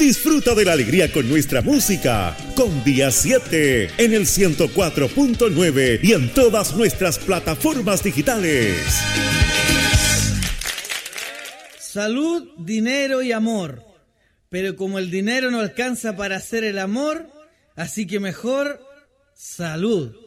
Disfruta de la alegría con nuestra música, con Día 7, en el 104.9 y en todas nuestras plataformas digitales. Salud, dinero y amor. Pero como el dinero no alcanza para hacer el amor, así que mejor salud.